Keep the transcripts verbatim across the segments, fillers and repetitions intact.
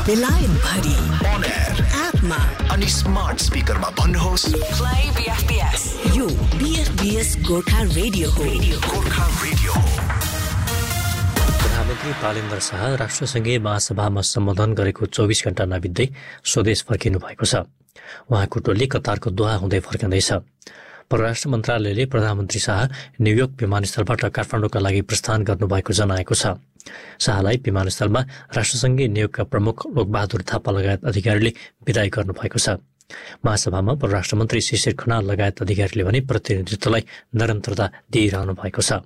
बेलायत भरि On air एपमा अनि स्मार्ट स्पिकरमा भन्नुहोस् प्ले बीएफपीएस यो बीएफपीएस गोर्खा रेडियो हो गोर्खा रेडियो हो। प्रधानमन्त्री बालेन्द्र शाह राष्ट्रसङ्घीय महासभामा सम्बोधन गरेको चौबिस घण्टा नबित्दै स्वदेश फर्किनु भएको छ। उहाँको टोली कतारको दोहा हुँदै फर्कँदैछ। परराष्ट्र मन्त्रालयले प्रधानमन्त्री शाह न्युयोर्क विमानस्थलबाट काठमाडौँका लागि प्रस्थान गर्नुभएको जनाएको छ। शाहलाई विमानस्थलमा राष्ट्रसङ्घीय नियोगका प्रमुख लोकबहादुर थापा लगायत अधिकारीले विदाई गर्नुभएको छ। महासभामा परराष्ट्र मन्त्री शिशिर खनाल लगायत अधिकारीले भने प्रतिनिधित्वलाई निरन्तरता दिइरहनु भएको छ।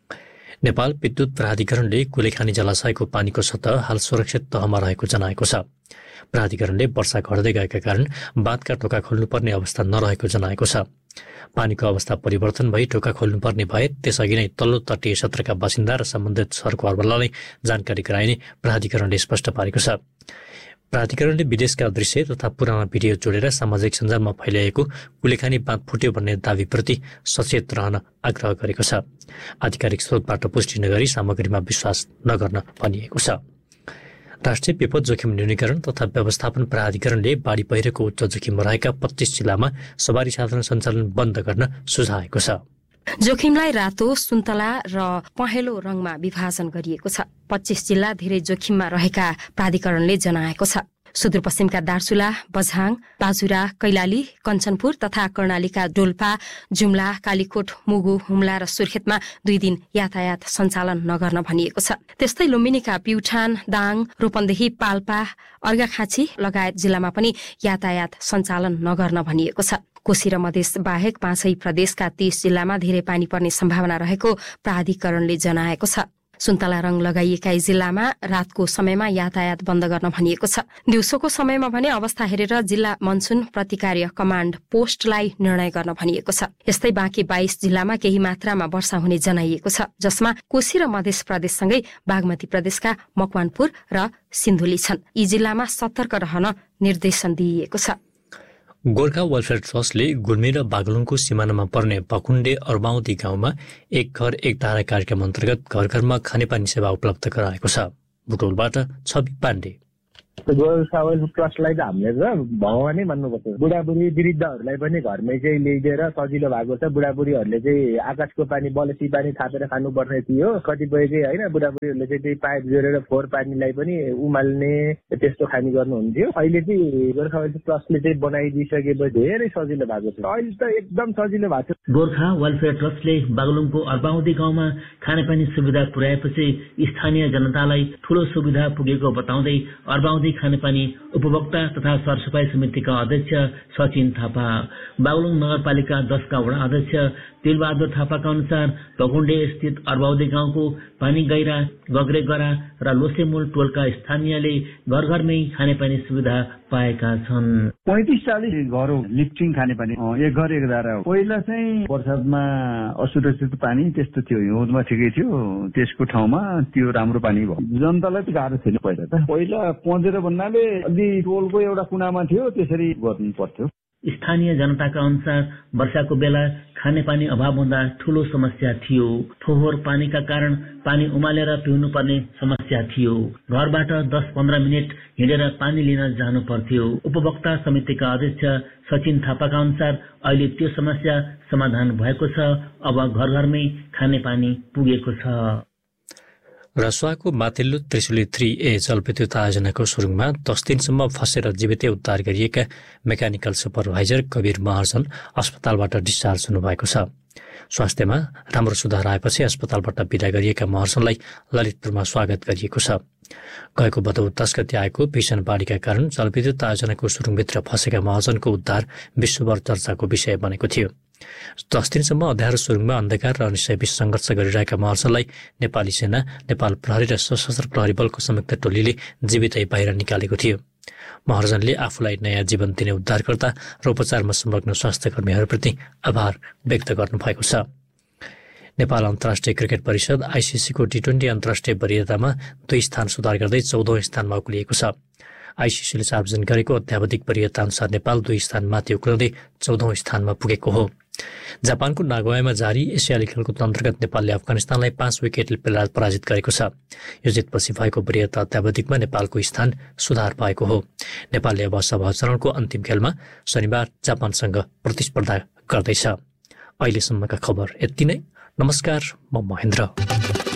नेपाल विद्युत प्राधिकरणले कुलेखानी जलाशयको पानीको सतह हाल सुरक्षित तहमा रहेको जनाएको छ। प्राधिकरणले वर्षा घट्दै गएका कारण बाँधका ढोका खोल्नुपर्ने अवस्था नरहेको जनाएको छ। पानीको अवस्था परिवर्तन भई ढोका खोल्नुपर्ने भए त्यसअघि नै तल्लो तटीय क्षेत्रका बासिन्दा र सम्बन्धित सरकारवालालाई जानकारी गराइने प्राधिकरणले स्पष्ट पारेको छ। प्राधिकरणले विदेशका दृश्य तथा पुराना भिडियो जोडेर सामाजिक सञ्जालमा फैलाएको कुलेखानी बाँध फुट्यो भन्ने दावीप्रति सचेत रहन आग्रह गरेको छ। आधिकारिक स्रोतबाट पुष्टि नगरी सामग्रीमा विश्वास नगर्न भनिएको छ। राष्ट्रिय विपद जोखिम न्यूनीकरण तथा व्यवस्थापन प्राधिकरणले बाढी पहिरोको उच्च जोखिममा रहेका पच्चीस जिल्लामा सवारी साधन सञ्चालन बन्द गर्न सुझाएको छ। जोखिमलाई रातो, सुन्तला र पहेँलो रङमा विभाजन गरिएको छ। पच्चीस जिल्ला धेरै जोखिममा रहेका प्राधिकरणले जनाएको छ। सुदूरपश्चिमका दार्चुला, बझाङ, बाजुरा, कैलाली, कञ्चनपुर तथा कर्णालीका डोल्पा, जुम्ला, कालीकोट, मुगु, हुम्ला र सुर्खेतमा दुई दिन यातायात सञ्चालन नगर्न भनिएको छ। त्यस्तै लुम्बिनीका प्युठान, दाङ, रूपन्देही, पाल्पा, अर्घाखाँची लगायत जिल्लामा पनि यातायात सञ्चालन नगर्न भनिएको छ। कोशी र मधेस बाहेक पाँचै प्रदेशका तीस जिल्लामा धेरै पानी पर्ने सम्भावना रहेको प्राधिकरणले जनाएको छ। सुन्तला रङ लगाइएका जिल्लामा रातको समयमा यातायात बन्द गर्न भनिएको छ। दिउँसोको समयमा भने अवस्था हेरेर जिल्ला मनसुन प्रतिकार्य कमाण्ड पोस्टलाई निर्णय गर्न भनिएको छ। यस्तै बाँकी बाइस जिल्लामा केही मात्रामा वर्षा हुने जनाइएको छ, जसमा कोशी र मधेस प्रदेशसँगै बागमती प्रदेशका मकवानपुर र सिन्धुली छन्। यी जिल्लामा सतर्क रहन निर्देशन दिइएको छ। गोर्खा वेलफेयर ट्रस्टले गुल्मी र बागलुङको सिमानामा पर्ने भकुण्डे अर्बाउँदी गाउँमा एक घर एक धारा कार्यक्रम अन्तर्गत घर घरमा खानेपानी सेवा उपलब्ध गराएको छ। बुटोलबाट छवि पाण्डे। गोर्खा वेलफेयर ट्रस्टलाई त हामीले भगवानै मान्नुपर्छ। बुढाबुढी वृद्धहरूलाई पनि घरमै चाहिँ ल्याइदिएर सजिलो भएको छ। बुढाबुढीहरूले चाहिँ आकाशको पानी बलसी पानी थापेर खानुपर्ने थियो। कतिपय चाहिँ होइन बुढाबुढीहरूले चाहिँ त्यही पाइप जोडेर फोहोर पानीलाई पनि उमाल्ने त्यस्तो खानी गर्नुहुन्थ्यो। अहिले चाहिँ गोर्खा वेलफेयर ट्रस्टले चाहिँ बनाइदिइसकेपछि धेरै सजिलो भएको छ। अहिले त एकदम सजिलो भएको छ। गोर्खा वेलफेयर ट्रस्टले बागलुङको अर्बाउँदी गाउँमा खानेपानी सुविधा पुर्याएपछि स्थानीय जनतालाई ठूलो सुविधा पुगेको बताउँदै अर्बाउँदी खानेपानी उपभोक्ता तथा सरसफाई समितिका अध्यक्ष सचिन थापा, बागलुङ नगरपालिका दसका वडा अध्यक्ष तिलबहादुर थापाका अनुसार भकुण्डे स्थित अर्बाउँदी गाउँको पानी गैरा, गग्रेगरा र लोसेमूल टोलका स्थानीयले घर घरमै खानेपानी सुविधा पाएका छन्। पैंतिस चालिस घर लिफ्टिङ खानेपानी एक घर एक धारा। पहिला चाहिँ बर्सातमा असुरक्षित पानी त्यस्तो थियो, हिउँदमा ठिकै थियो, त्यसको ठाउँमा त्यो राम्रो पानी भयो। जनतालाई त गाह्रो थिएन पहिला त। पहिला पहुँचेर भन्नाले अलि टोलको एउटा कुनामा थियो, त्यसरी गर्नु पर्थ्यो। स्थानीय जनताका अनुसार वर्षाको बेला खानेपानी अभाव हुँदा ठूलो समस्या थियो। फोहोर पानीका कारण पानी उमालेर पिउनु पर्ने समस्या थियो। घरबाट दस पन्ध्र मिनट हिँडेर पानी लिन जानु पर्थ्यो। उपभोक्ता समितिका अध्यक्ष सचिन थापाका अनुसार अहिले त्यो समस्या समाधान भएको छ। अब घर घरमै खानेपानी पुगेको छ। रसुवाको माथिल्लो त्रिशुली थ्री ए जलविद्युत आयोजनाको सुरुङमा दस दिनसम्म फसेर जीवितै उद्धार गरिएका मेकानिकल सुपरभाइजर कवीर महर्जन अस्पतालबाट डिस्चार्ज हुनुभएको छ। स्वास्थ्यमा राम्रो सुधार आएपछि अस्पतालबाट विदा गरिएका महर्जनलाई ललितपुरमा स्वागत गरिएको छ। गएको भदौ दस गते आएको भीषण बाढीका कारण जलविद्युत आयोजनाको सुरुङभित्र फसेका महर्जनको उद्धार विश्वभर चर्चाको विषय बनेको थियो। दस दिनसम्म अँध्यारो सुरुङमा अन्धकार र अनिश्चयबीच सङ्घर्ष गरिरहेका महर्जनलाई नेपाली सेना, नेपाल प्रहरी र सशस्त्र प्रहरी बलको संयुक्त टोलीले जीवितै बाहिर निकालेको थियो। महर्जनले आफूलाई नयाँ जीवन दिने उद्धारकर्ता र उपचारमा संलग्न स्वास्थ्य कर्मीहरूप्रति आभार व्यक्त गर्नुभएको छ। नेपाल अन्तर्राष्ट्रिय क्रिकेट परिषद आइसिसीको टी ट्वेन्टी अन्तर्राष्ट्रिय वरियतामा दुई स्थान सुधार गर्दै चौधौं स्थानमा उक्लिएको छ। आइसिसीले सार्वजनिक गरेको अत्यावधिक वरियता अनुसार नेपाल दुई स्थान माथि उक्लदै चौधौं स्थानमा पुगेको हो। जापानको नागोयामा जारी एसियाली खेलकुद अन्तर्गत नेपालले अफगानिस्तानलाई पाँच विकेटले पराजित गरेको छ। यो जितपछि भएको वृहत अत्यावधिकमा नेपालको स्थान सुधार भएको हो। नेपालले अब सभा चरणको अन्तिम खेलमा शनिबार जापानसँग प्रतिस्पर्धा गर्दैछ। अहिलेसम्मका खबर यति नै। नमस्कार, म महेन्द्र।